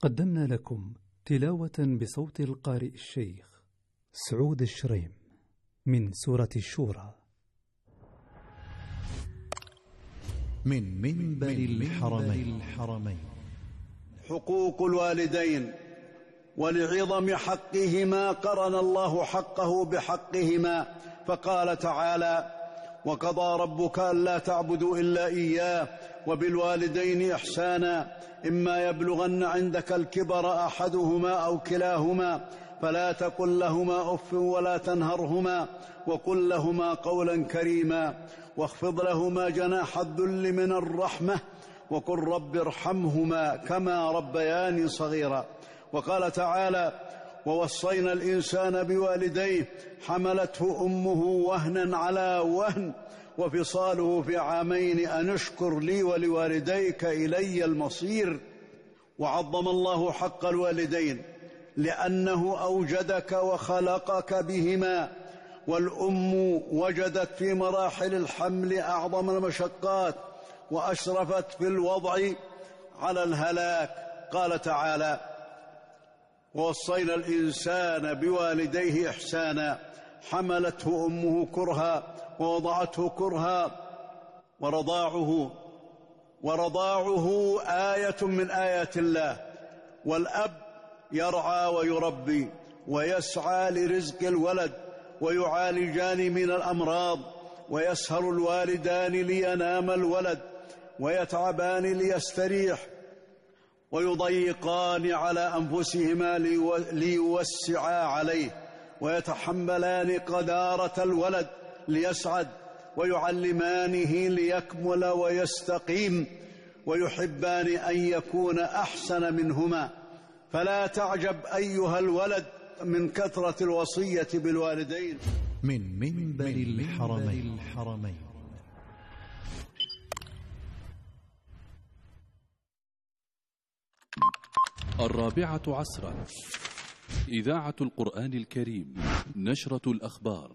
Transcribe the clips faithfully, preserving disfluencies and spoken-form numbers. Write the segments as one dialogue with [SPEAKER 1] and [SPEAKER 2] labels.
[SPEAKER 1] قدمنا لكم تلاوة بصوت القارئ الشيخ سعود الشريم من سورة الشورى
[SPEAKER 2] من منبر الحرمين.
[SPEAKER 3] حقوق الوالدين، ولعظم حقهما قرن الله حقه بحقهما، فقال تعالى: وقضى ربك ألا تعبدوا إلا إياه وبالوالدين إحسانا إما يبلغن عندك الكبر أحدهما أو كلاهما فلا تقل لهما أف ولا تنهرهما وقل لهما قولا كريما واخفض لهما جناح الذل من الرحمة وقل رب ارحمهما كما ربياني صغيرا. وقال تعالى: ووصينا الإنسان بوالديه حملته أمه وهنا على وهن وفصاله في عامين أن اشكر لي ولوالديك إلي المصير. وعظم الله حق الوالدين لأنه أوجدك وخلقك بهما، والأم وجدت في مراحل الحمل أعظم المشقات وأشرفت في الوضع على الهلاك. قال تعالى: ووصينا الإنسان بوالديه إحسانا حملته أمه كرها ووضعته كرها ورضاعه ورضاعه آية من آيات الله. والأب يرعى ويربي ويسعى لرزق الولد ويعالجان من الأمراض، ويسهر الوالدان لينام الولد ويتعبان ليستريح، ويضيقان على أنفسهما ليوسعا عليه، ويتحملان قدارة الولد ليسعد، ويعلمانه ليكمل ويستقيم، ويحبان أن يكون أحسن منهما. فلا تعجب أيها الولد من كثرة الوصية بالوالدين.
[SPEAKER 2] من منبر الحرمين.
[SPEAKER 4] الرابعة عصرا، إذاعة القرآن الكريم، نشرة الأخبار.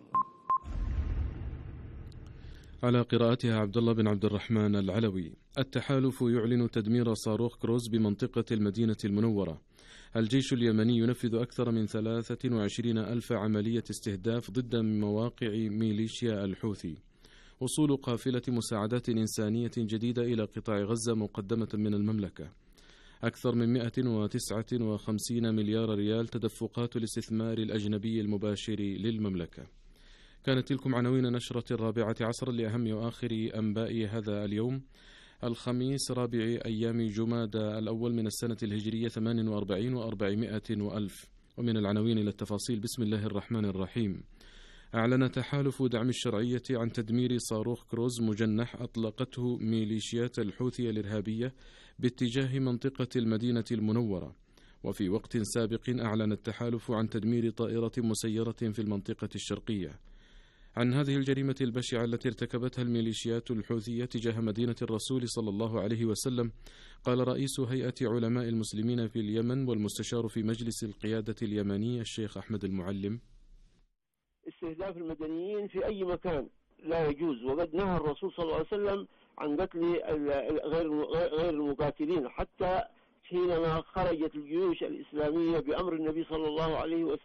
[SPEAKER 5] على قراءتها عبد الله بن عبد الرحمن العلوي. التحالف يعلن تدمير صاروخ كروز بمنطقة المدينة المنورة. الجيش اليمني ينفذ أكثر من ثلاثة وعشرين ألف عملية استهداف ضد مواقع ميليشيا الحوثي. وصول قافلة مساعدات إنسانية جديدة إلى قطاع غزة مقدمة من المملكة. أكثر من مئة وتسعة وخمسين مليار ريال تدفقات الاستثمار الأجنبي المباشر للمملكة. كانت تلكم عناوين نشرة الرابعة عصرا لأهم وآخر أنباء هذا اليوم الخميس رابع أيام جمادى الأول من السنة الهجرية ثمان وأربعين وأربعمائة وألف. ومن العناوين إلى التفاصيل. بسم الله الرحمن الرحيم. أعلن تحالف دعم الشرعية عن تدمير صاروخ كروز مجنح أطلقته ميليشيات الحوثي الإرهابية باتجاه منطقة المدينة المنورة. وفي وقت سابق أعلن التحالف عن تدمير طائرة مسيرة في المنطقة الشرقية. عن هذه الجريمة البشعة التي ارتكبتها الميليشيات الحوثية تجاه مدينة الرسول صلى الله عليه وسلم قال رئيس هيئة علماء المسلمين في اليمن والمستشار في مجلس القيادة اليمني الشيخ أحمد المعلم:
[SPEAKER 6] استهداف المدنيين في أي مكان لا يجوز، وقد نهى الرسول صلى الله عليه وسلم عن قتل غير غير المقاتلين، حتى حينما خرجت الجيوش الإسلامية بأمر النبي صلى الله عليه وسلم